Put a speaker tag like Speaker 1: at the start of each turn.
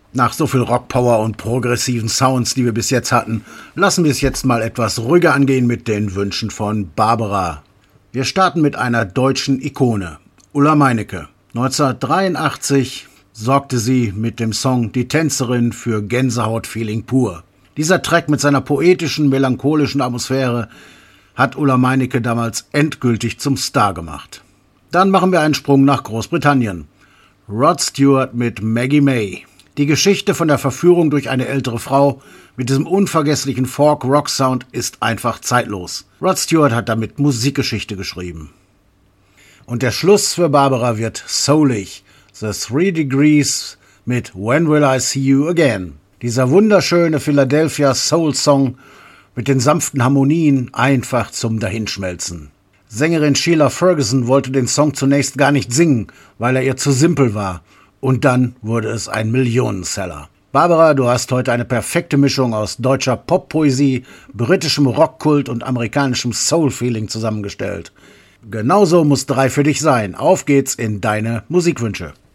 Speaker 1: Nach so viel Rockpower und progressiven Sounds, die wir bis jetzt hatten, lassen wir es jetzt mal etwas ruhiger angehen mit den Wünschen von Barbara. Wir starten mit einer deutschen Ikone, Ulla Meinecke. 1983 sorgte sie mit dem Song Die Tänzerin für Gänsehaut-Feeling pur. Dieser Track mit seiner poetischen, melancholischen Atmosphäre hat Ulla Meinecke damals endgültig zum Star gemacht. Dann machen wir einen Sprung nach Großbritannien. Rod Stewart mit Maggie May. Die Geschichte von der Verführung durch eine ältere Frau mit diesem unvergesslichen Folk-Rock-Sound ist einfach zeitlos. Rod Stewart hat damit Musikgeschichte geschrieben. Und der Schluss für Barbara wird soulig. The Three Degrees mit When Will I See You Again. Dieser wunderschöne Philadelphia Soul-Song mit den sanften Harmonien einfach zum Dahinschmelzen. Sängerin Sheila Ferguson wollte den Song zunächst gar nicht singen, weil er ihr zu simpel war. Und dann wurde es ein Millionenseller. Barbara, du hast heute eine perfekte Mischung aus deutscher Poppoesie, britischem Rockkult und amerikanischem Soul-Feeling zusammengestellt. Genauso muss 3 für dich sein. Auf geht's in deine Musikwünsche.